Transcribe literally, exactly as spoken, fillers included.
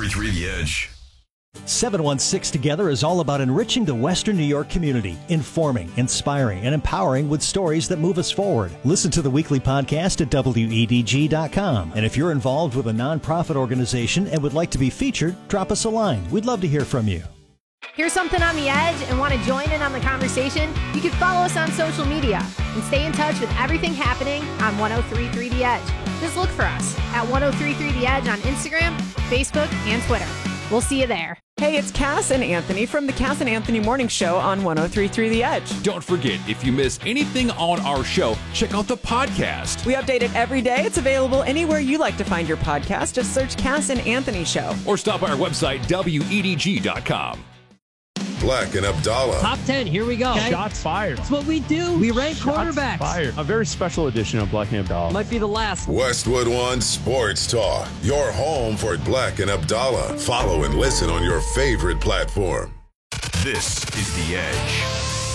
three three The Edge. seven one six Together is all about enriching the Western New York community, informing, inspiring, and empowering with stories that move us forward. Listen to the weekly podcast at W E D G dot com. And if you're involved with a nonprofit organization and would like to be featured, drop us a line. We'd love to hear from you. Hear something on the edge and want to join in on the conversation? You can follow us on social media and stay in touch with everything happening on one oh three point three The Edge. Just look for us at one oh three point three The Edge on Instagram, Facebook, and Twitter. We'll see you there. Hey, it's Cass and Anthony from the Cass and Anthony Morning Show on one oh three point three The Edge. Don't forget, if you miss anything on our show, check out the podcast. We update it every day. It's available anywhere you like to find your podcast. Just search Cass and Anthony Show. Or stop by our website, W E D G dot com. Black and Abdallah. Top ten, here we go. Okay. Shots fired. That's what we do. We rank Shots quarterbacks. Fired. A very special edition of Black and Abdallah. Might be the last. Westwood One Sports Talk. Your home for Black and Abdallah. Follow and listen on your favorite platform. This is The Edge.